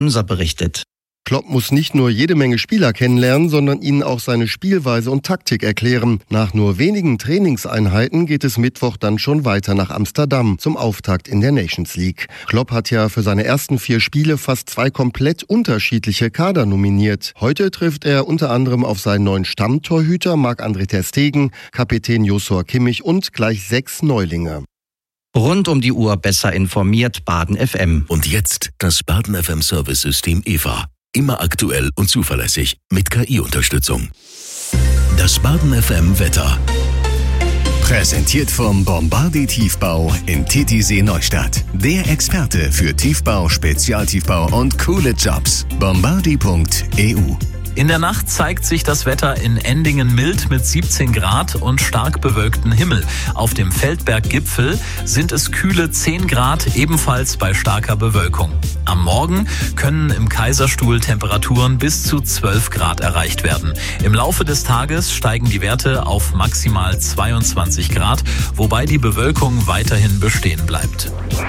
Unser berichtet. Klopp muss nicht nur jede Menge Spieler kennenlernen, sondern ihnen auch seine Spielweise und Taktik erklären. Nach nur wenigen Trainingseinheiten geht es Mittwoch dann schon weiter nach Amsterdam zum Auftakt in der Nations League. Klopp hat ja für seine ersten 4 Spiele fast 2 komplett unterschiedliche Kader nominiert. Heute trifft er unter anderem auf seinen neuen Stammtorhüter Marc-André ter Stegen, Kapitän Joshua Kimmich und gleich 6 Neulinge. Rund um die Uhr besser informiert Baden FM. Und jetzt das Baden FM Service-System EVA. Immer aktuell und zuverlässig mit KI-Unterstützung. Das Baden FM Wetter. Präsentiert vom Bombardier Tiefbau in Titisee Neustadt. Der Experte für Tiefbau, Spezialtiefbau und coole Jobs. Bombardier.eu. In der Nacht zeigt sich das Wetter in Endingen mild mit 17 Grad und stark bewölktem Himmel. Auf dem Feldberggipfel sind es kühle 10 Grad, ebenfalls bei starker Bewölkung. Am Morgen können im Kaiserstuhl Temperaturen bis zu 12 Grad erreicht werden. Im Laufe des Tages steigen die Werte auf maximal 22 Grad, wobei die Bewölkung weiterhin bestehen bleibt.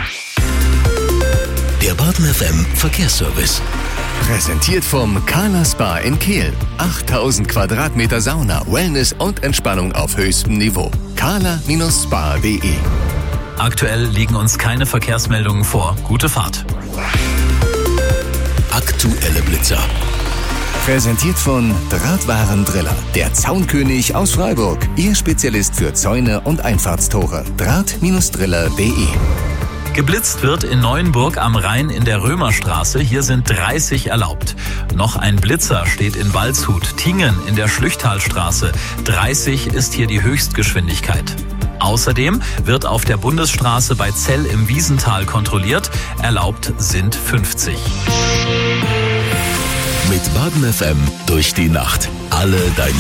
Der Baden FM Verkehrsservice. Präsentiert vom Kala Spa in Kehl. 8000 Quadratmeter Sauna, Wellness und Entspannung auf höchstem Niveau. kala-spa.de. Aktuell liegen uns keine Verkehrsmeldungen vor. Gute Fahrt. Aktuelle Blitzer. Präsentiert von Drahtwarendriller, der Zaunkönig aus Freiburg. Ihr Spezialist für Zäune und Einfahrtstore. Draht-driller.de. Geblitzt wird in Neuenburg am Rhein in der Römerstraße. Hier sind 30 erlaubt. Noch ein Blitzer steht in Waldshut. Tingen in der Schlüchtalstraße. 30 ist hier die Höchstgeschwindigkeit. Außerdem wird auf der Bundesstraße bei Zell im Wiesental kontrolliert. Erlaubt sind 50. Mit Baden FM durch die Nacht. Alle deine